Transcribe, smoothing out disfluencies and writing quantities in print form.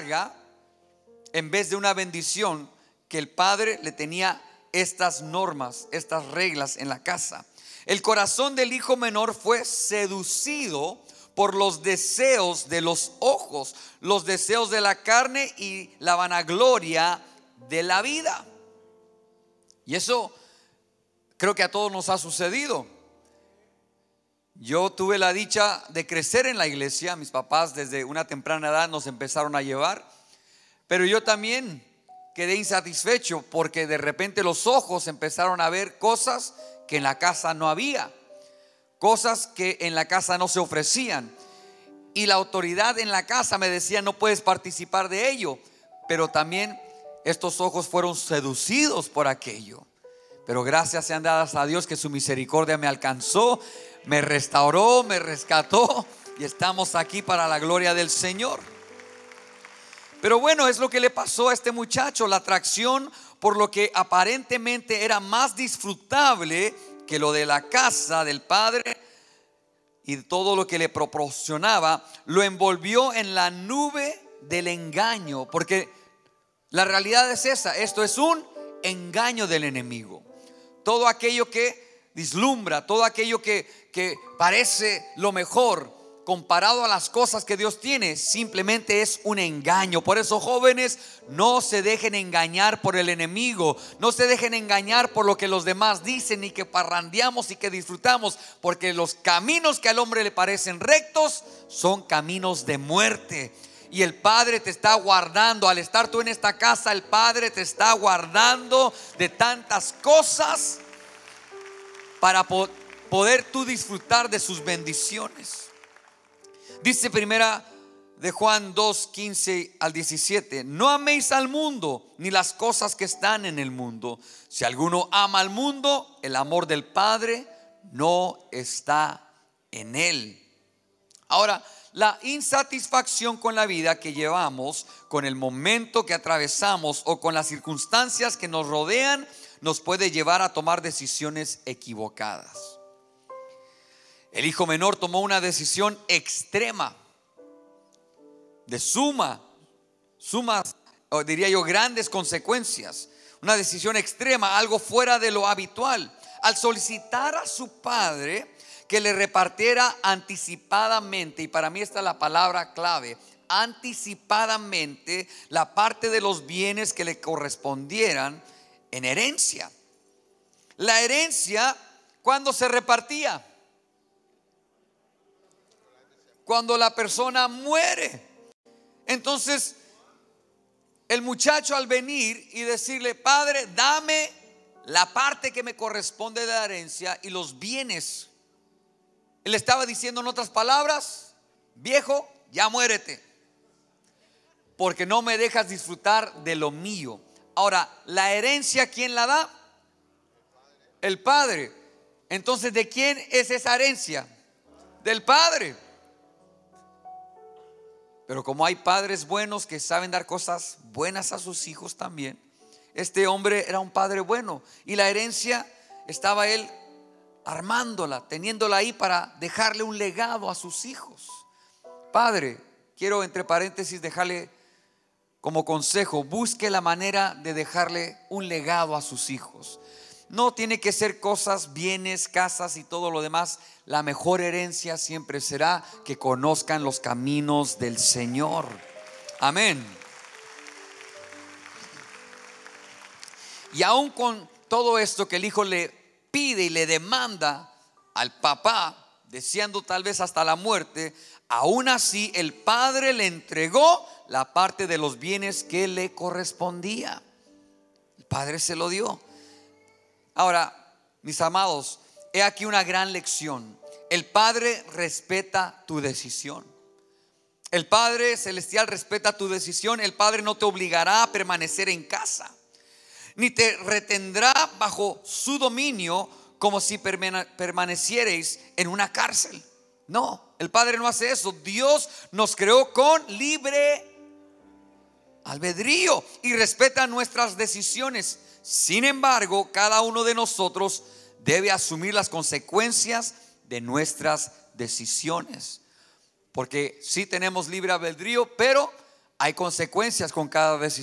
carga en vez de una bendición, que el padre le tenía estas normas, estas reglas en la casa. El corazón del hijo menor fue seducido por los deseos de los ojos, los deseos de la carne y la vanagloria de la vida. Y eso creo que a todos nos ha sucedido. Yo tuve la dicha de crecer en la iglesia. Mis papás desde una temprana edad nos empezaron a llevar, pero yo también quedé insatisfecho porque de repente los ojos empezaron a ver cosas que en la casa no había, cosas que en la casa no se ofrecían, y la autoridad en la casa me decía: no puedes participar de ello. Pero también estos ojos fueron seducidos por aquello. Pero gracias sean dadas a Dios que su misericordia me alcanzó, me restauró, me rescató, y estamos aquí para la gloria del Señor. Pero bueno, es lo que le pasó a este muchacho, la atracción por lo que aparentemente era más disfrutable que lo de la casa del padre y todo lo que le proporcionaba, lo envolvió en la nube del engaño. Porque la realidad es esa: esto es un engaño del enemigo. Todo aquello que vislumbra, todo aquello que parece lo mejor comparado a las cosas que Dios tiene, simplemente es un engaño. Por eso, jóvenes, no se dejen engañar por el enemigo. No se dejen engañar por lo que los demás dicen y que parrandeamos y que disfrutamos, porque los caminos que al hombre le parecen rectos son caminos de muerte. Y el Padre te está guardando. Al estar tú en esta casa, el Padre te está guardando de tantas cosas para poder tú disfrutar de sus bendiciones. Dice primera de Juan 2:15 al 17: no améis al mundo ni las cosas que están en el mundo. Si alguno ama al mundo, el amor del Padre no está en él. Ahora, la insatisfacción con la vida que llevamos, con el momento que atravesamos o con las circunstancias que nos rodean, nos puede llevar a tomar decisiones equivocadas. El hijo menor tomó una decisión extrema, de sumas, o diría yo, grandes consecuencias. Una decisión extrema, algo fuera de lo habitual, al solicitar a su padre que le repartiera anticipadamente. Y para mí esta es la palabra clave: anticipadamente la parte de los bienes que le correspondieran en herencia. La herencia, ¿cuándo se repartía? Cuando la persona muere. Entonces el muchacho, al venir y decirle: padre, dame la parte que me corresponde de la herencia y los bienes, él estaba diciendo, en otras palabras: viejo, ya muérete, porque no me dejas disfrutar de lo mío. Ahora, la herencia, ¿quién la da? El padre. Entonces, ¿de quién es esa herencia? Del padre. Pero como hay padres buenos que saben dar cosas buenas a sus hijos también, este hombre era un padre bueno, y la herencia estaba él armándola, teniéndola ahí para dejarle un legado a sus hijos. Padre, quiero entre paréntesis dejarle como consejo: busque la manera de dejarle un legado a sus hijos. No tiene que ser cosas, bienes, casas y todo lo demás. La mejor herencia siempre será que conozcan los caminos del Señor. Amén. Y aún con todo esto que el hijo le pide y le demanda al papá, deseando tal vez hasta la muerte, aún así el padre le entregó la parte de los bienes que le correspondía. El padre se lo dio. Ahora, mis amados, he aquí una gran lección. El Padre respeta tu decisión. El Padre celestial respeta tu decisión. El Padre no te obligará a permanecer en casa, ni te retendrá bajo su dominio como si permanecierais en una cárcel. No, el Padre no hace eso. Dios nos creó con libre albedrío y respeta nuestras decisiones. Sin embargo, cada uno de nosotros debe asumir las consecuencias de nuestras decisiones, porque sí tenemos libre albedrío, pero hay consecuencias con cada decisión.